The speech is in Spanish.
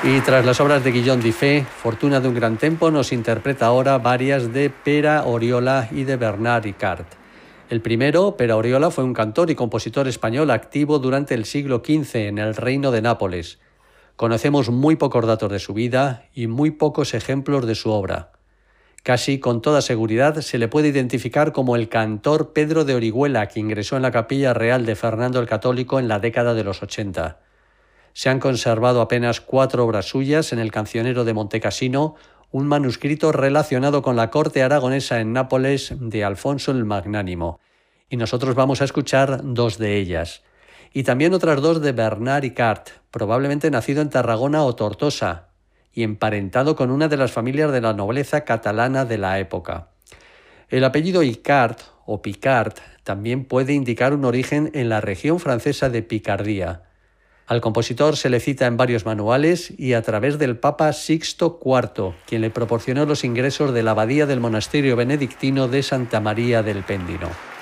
Y tras las obras de Guillaume Dufay, Fortuna de un gran tempo nos interpreta ahora varias de Pere Oriola y de Bernard Ricard. El primero, Pere Oriola, fue un cantor y compositor español activo durante el siglo XV en el Reino de Nápoles. Conocemos muy pocos datos de su vida y muy pocos ejemplos de su obra. Casi con toda seguridad se le puede identificar como el cantor Pedro de Orihuela, que ingresó en la capilla real de Fernando el Católico en la década de los 80. Se han conservado apenas 4 obras suyas en el Cancionero de Montecassino, un manuscrito relacionado con la corte aragonesa en Nápoles de Alfonso el Magnánimo. Y nosotros vamos a escuchar 2 de ellas. Y también otras 2 de Bernard Ricard, probablemente nacido en Tarragona o Tortosa, y emparentado con una de las familias de la nobleza catalana de la época. El apellido Ricard o Picard también puede indicar un origen en la región francesa de Picardía. Al compositor se le cita en varios manuales y a través del Papa Sixto IV, quien le proporcionó los ingresos de la abadía del monasterio benedictino de Santa María del Pendino.